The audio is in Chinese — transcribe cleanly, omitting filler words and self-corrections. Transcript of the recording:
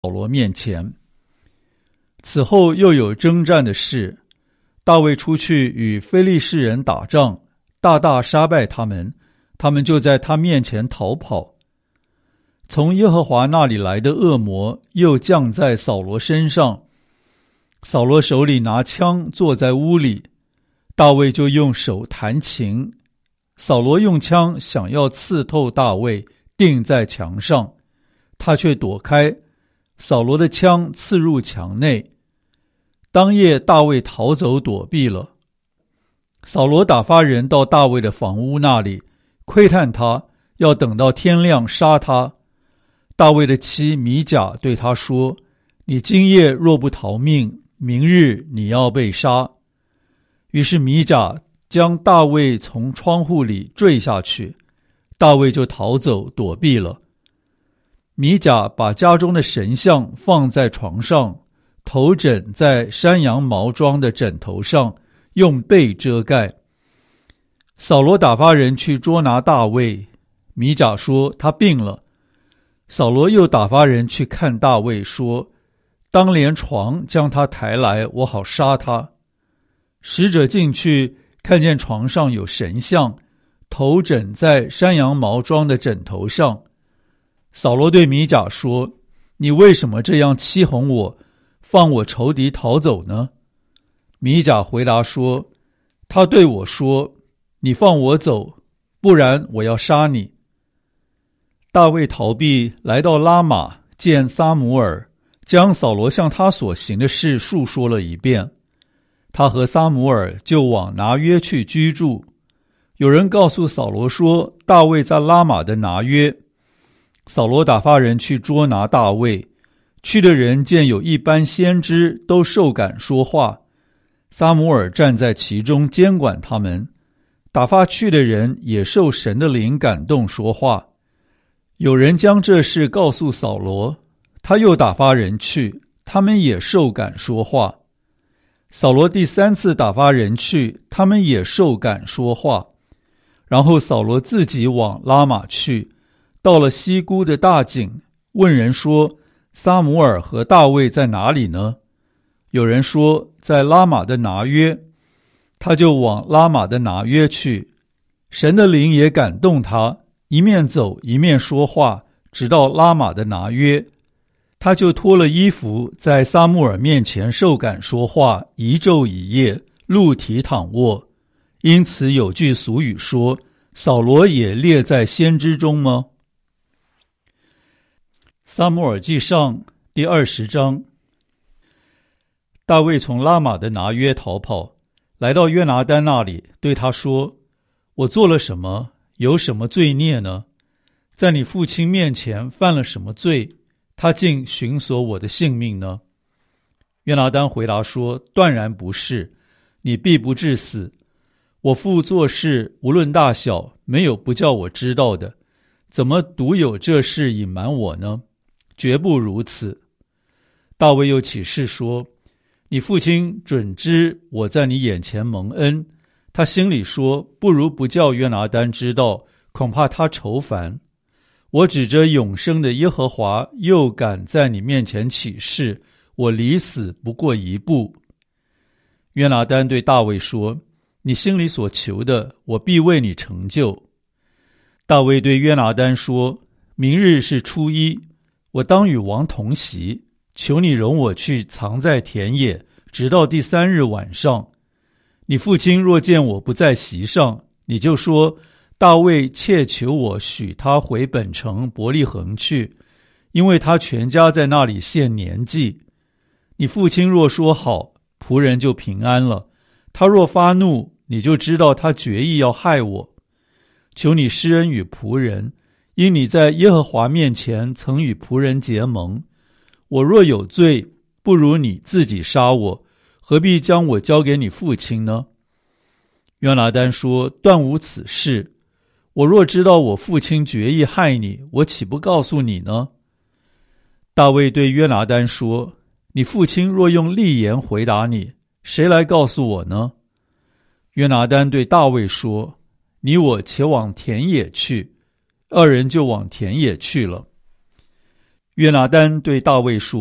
扫罗面前。此后又有征战的事，大卫出去与非利士人打仗，大大杀败他们，他们就在他面前逃跑。从耶和华那里来的恶魔又降在扫罗身上，扫罗手里拿枪坐在屋里，大卫就用手弹琴，扫罗用枪想要刺透大卫，钉在墙上，他却躲开，扫罗的枪刺入墙内。当夜大卫逃走躲避了。扫罗打发人到大卫的房屋那里，窥探他，要等到天亮杀他。大卫的妻米甲对他说：你今夜若不逃命，明日你要被杀。于是米甲将大卫从窗户里坠下去，大卫就逃走躲避了。米甲把家中的神像放在床上，头枕在山羊毛装的枕头上，用被遮盖。扫罗打发人去捉拿大卫，米甲说他病了。扫罗又打发人去看大卫，说当连床将他抬来，我好杀他。使者进去，看见床上有神像，头枕在山羊毛装的枕头上。扫罗对米甲说：你为什么这样欺哄我，放我仇敌逃走呢？米甲回答说：他对我说，你放我走，不然我要杀你。大卫逃避，来到拉玛，见撒母耳，将扫罗向他所行的事述说了一遍。他和撒母耳就往拿约去居住。有人告诉扫罗说，大卫在拉玛的拿约。扫罗打发人去捉拿大卫，去的人见有一班先知都受感说话，撒母耳站在其中监管他们，打发去的人也受神的灵感动说话。有人将这事告诉扫罗，他又打发人去，他们也受感说话。扫罗第三次打发人去，他们也受感说话。然后扫罗自己往拉玛去，到了西姑的大井，问人说，撒母耳和大卫在哪里呢？有人说，在拉玛的拿约。他就往拉玛的拿约去，神的灵也感动他，一面走一面说话，直到拉玛的拿约。他就脱了衣服，在撒母耳面前受感说话，一昼一夜，露体躺卧。因此有句俗语说，扫罗也列在先知中吗？撒母耳记上第20章。大卫从拉玛的拿约逃跑，来到约拿单那里，对他说，我做了什么，有什么罪孽呢？在你父亲面前犯了什么罪，他竟寻索我的性命呢？约拿单回答说，断然不是，你必不致死。我父做事无论大小，没有不叫我知道的，怎么独有这事隐瞒我呢？绝不如此。大卫又起誓说，你父亲准知我在你眼前蒙恩。他心里说，不如不叫约拿单知道，恐怕他愁烦。我指着永生的耶和华，又敢在你面前起誓，我离死不过一步。约拿单对大卫说，你心里所求的，我必为你成就。大卫对约拿单说，明日是初一，我当与王同席，求你容我去藏在田野，直到第3日晚上。你父亲若见我不在席上，你就说，大卫切求我许他回本城伯利恒去，因为他全家在那里献年祭。你父亲若说好，仆人就平安了。他若发怒，你就知道他决意要害我。求你施恩与仆人，因你在耶和华面前曾与仆人结盟。我若有罪，不如你自己杀我，何必将我交给你父亲呢？约拿单说，断无此事。我若知道我父亲决意害你，我岂不告诉你呢？大卫对约拿单说，你父亲若用利言回答你，谁来告诉我呢？约拿单对大卫说，你我且往田野去。二人就往田野去了。 约拿单对大卫说：